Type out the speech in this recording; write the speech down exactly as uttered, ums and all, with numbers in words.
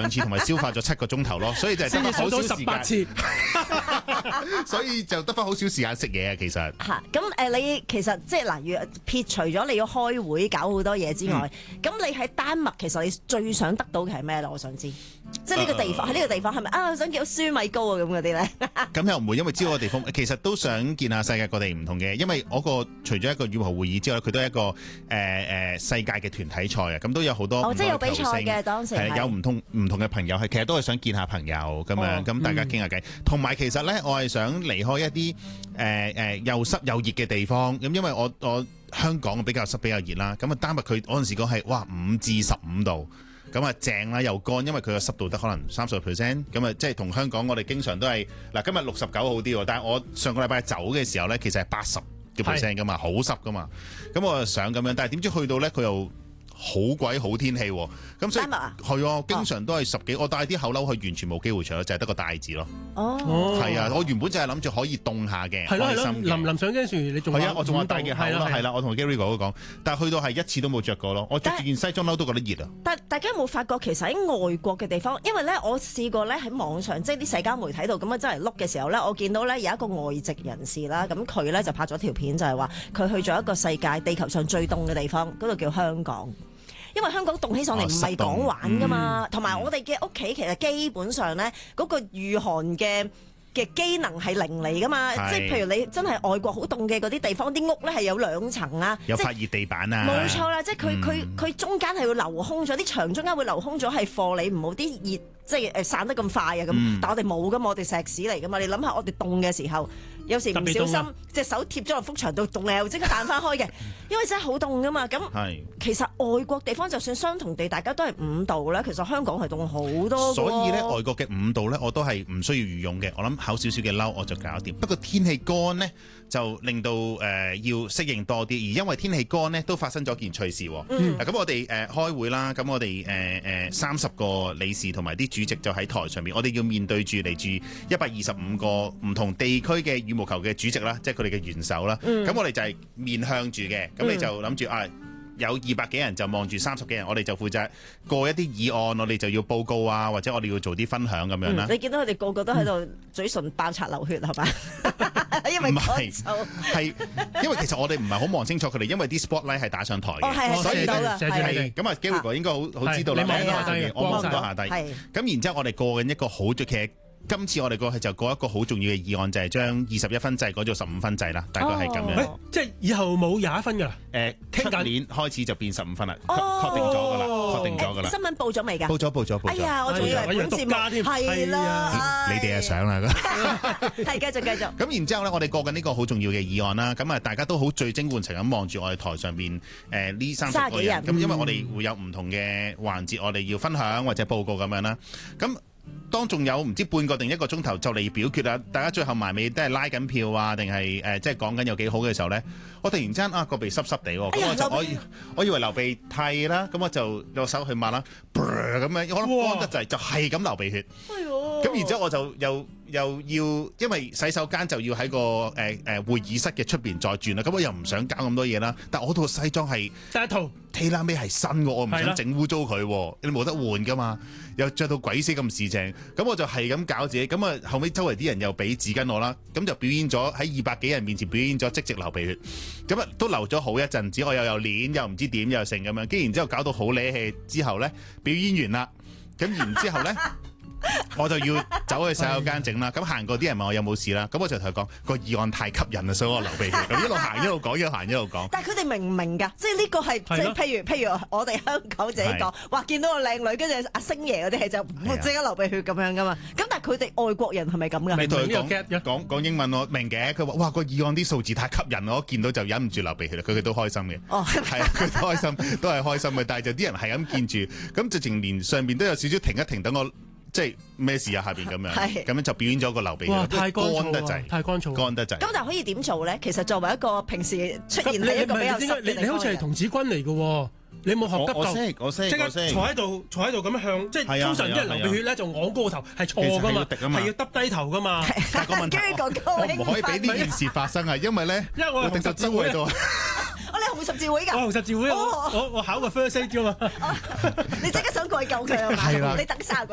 兩次，同埋消化咗七個鐘頭咯，所以就係得翻好少時間。 次所以就得翻好少時間食嘢啊，其實。 嚇咁誒，你其實即係嗱，如撇除咗你要開會搞好多嘢之外，咁、嗯、你喺丹麥其實你最想得到嘅係咩咧？我想知，即係呢個地方喺呢、呃、個地方係咪啊？我想見到舒米高啊咁嗰啲咧？咁又唔會，因為知道個地方其實都想見下世界各地唔同嘅，因為我個除咗一個羽毛球會議之外，佢都係一個誒誒、呃、世界嘅團體賽啊，咁都有好多哦，即係有比賽嘅當時係有唔同唔同嘅朋友係，其實都係想見下朋友咁樣，咁、哦、大家傾下偈。同、嗯、埋其實咧，我係想離開一啲誒誒又濕又熱嘅地方，咁因為我我香港比較濕比較熱啦，咁啊丹麥佢嗰陣時講係哇五至十五度。咁啊正啦又乾，因為佢個濕度得可能三十 percent， 咁啊即係同香港我哋經常都係嗱今日六十九好啲喎，但係我上個禮拜走嘅時候咧，其實係八十嘅 percent 噶嘛，好濕噶嘛，咁我就想咁樣，但係點知去到咧佢又好鬼好天氣喎，咁所以係啊，經常都係十幾，我帶啲厚褸去完全冇機會除咗，就係得個帶字咯。哦，係啊，我原本就係諗住可以凍下嘅，開心嘅。臨臨上機樹你仲係啊，我仲話帶嘅厚褸係啦，我同 Gary 哥都講，但係去到係一次都冇着過咯，我着住件西裝褸都覺得熱啊。 但大家有冇發覺其實喺外國嘅地方，因為咧我試過咧喺網上即係啲社交媒體度咁樣真係碌嘅時候咧，我見到咧有一個外籍人士啦，咁佢咧就拍咗條片就係話佢去咗一個世界地球上最凍嘅地方，嗰度叫香港。因為香港凍起上嚟唔係講玩噶嘛，同埋、嗯、我哋嘅屋企其實基本上咧嗰個御寒嘅嘅機能係零嚟噶嘛，即係譬如你真係外國好凍嘅嗰啲地方，啲屋咧係有兩層啊， 有發熱地板啊， 冇錯啦，即係佢佢佢中間係會留空咗，啲牆中間會留空咗，係貨你唔好啲熱即係誒散得咁快啊咁、嗯。但我哋冇噶嘛，我哋石屎嚟噶嘛，你諗下我哋凍嘅時候，有時唔小心隻手貼咗落幅牆度，凍你又即刻彈翻開嘅，因為真係好凍噶嘛。咁其實外國地方就算相同地，大家都係五度咧，其實香港係凍好多。 所以咧，外國嘅五度咧，我都係唔需要羽絨嘅。我諗厚少少嘅褸我就搞掂。不過天氣乾咧，就令到誒、呃、要適應多啲。而因為天氣乾咧，都發生咗件趣事。咁、嗯啊、我哋誒、呃、開會啦，咁我哋誒誒三十個理事同埋啲主席就喺台上面，我哋要面對住嚟住一百二十五個唔同地區嘅羽毛球嘅主席啦，即係佢哋嘅元首啦。咁、嗯、我哋就係面向住嘅，咁你就諗住啊。有二百幾人就望住三十幾人，我哋就負責過一啲議案，我哋就要報告啊，或者我哋要做啲分享咁樣啦、嗯。 你見到佢哋個個都喺度嘴唇爆擦流血係嘛？因為唔係係因為其實我哋唔係好望清楚佢哋，因為啲 spotlight 係打上台嘅、哦，所以係咁啊。Gary哥應該好好知道啦。你望下低，我望到下低。咁然之後我哋過緊一個好嘅劇。今次我哋過去就過一個好重要嘅議案，就係將二十一分制改做十五分制啦，大概係咁樣。 哦、即係以後冇廿一分㗎啦。 誒，出年開始就變十五分啦、哦，確定咗㗎啦，確定咗㗎啦。 新聞報咗未㗎？ 報咗，報咗，報咗。 哎呀，我仲以為本節目係啦， 你哋啊想啦。 係繼續繼續。 咁然之後咧，我哋過緊呢個好重要嘅議案啦，咁啊大家都好聚精會神咁望住我哋台上邊誒呢三十個人。咁因為我哋會有唔同嘅環節，我哋要分享或者報告咁樣啦。咁當仲有唔知半個定一個鐘頭就嚟表決啦，大家最後埋尾都係拉緊票啊，定係誒即係講緊有幾好嘅時候咧，我突然之間啊個鼻濕濕地喎，咁、哎、我就我我以為流鼻涕啦，咁我就用手去抹啦，咁樣可能乾得滯就係咁流鼻血，咁、哎、然之後我就又又要因為洗手間就要喺個誒誒、呃、會議室嘅出邊再轉啦，咁我又唔想搞咁多嘢啦，但係我套西裝係第一套 tailor made 係新嘅，我唔想整污糟佢，你冇得換噶嘛，又着到鬼死咁市正。咁我就係咁搞自己，咁啊後尾周圍啲人又俾紙巾我啦，咁就表演咗喺二百幾人面前表演咗即席流鼻血，咁啊都流咗好一陣子，我又又攣又唔知點又成咁樣，跟然之後搞到好瀨氣之後咧，表演完啦，咁然之後咧。我就要走去洗手間整啦，咁行過啲人問我有冇事啦，咁我就同佢講個議案太吸引啦，所以我流鼻血，咁一路行一路講，一路行一路講。但係佢哋明唔明㗎？即係呢個係即係譬如譬如我哋香港自己講，哇見到個靚女，跟住阿星爺嗰啲係就即刻流鼻血咁樣㗎嘛。咁但係佢哋外國人係咪咁㗎？你同佢講講講英文我明嘅，佢話哇個議案啲數字太吸引，我見到就忍唔住流鼻血啦。佢哋都開心嘅，哦係啊，佢都開心，都係開心嘅。但係就啲人係咁見住，咁直情連上邊都有少少停一停，等我。即係咩事啊？下邊咁樣，咁樣就表演咗個流鼻血，太乾得滯，太乾燥，乾得滯。咁但係可以點做咧？其實作為一個平時出現喺一個比較濕嘅地方，你好似係童子軍嚟嘅喎，你冇學急救，我識我識，即刻坐喺度坐喺度咁樣向，即係通常啲人流鼻血咧就昂高個頭，係錯㗎嘛，係要耷低頭㗎嘛。但係個問題，我唔可以俾呢件事發生啊，因為咧，因為我係紅十字會度。我你紅十字會㗎？我紅十字會，我我考個 first aid 啫嘛。你即刻想過去救佢啊嘛？你等三個。